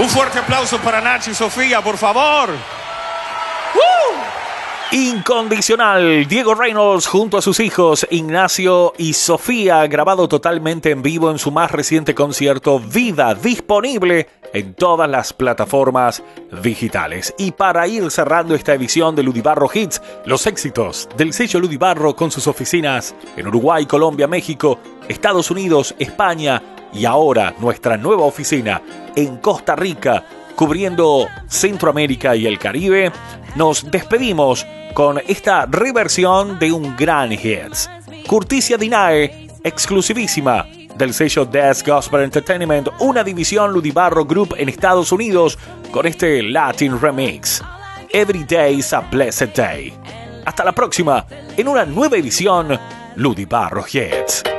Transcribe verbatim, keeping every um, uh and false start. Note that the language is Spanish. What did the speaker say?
Un fuerte aplauso para Nacho y Sofía, por favor. ¡Woo! Incondicional, Diego Reynolds junto a sus hijos Ignacio y Sofía, grabado totalmente en vivo en su más reciente concierto Vida, disponible en todas las plataformas digitales. Y para ir cerrando esta edición de Ludibarro Hits, los éxitos del sello Ludibarro con sus oficinas en Uruguay, Colombia, México, Estados Unidos, España y ahora nuestra nueva oficina en Costa Rica, cubriendo Centroamérica y el Caribe. Nos despedimos con esta reversión de un gran hit. Curticia Dinae, exclusivísima del sello Death Gospel Entertainment, una división Ludibarro Group en Estados Unidos, con este Latin remix. Every Day's a Blessed Day. Hasta la próxima en una nueva edición Ludibarro Hits.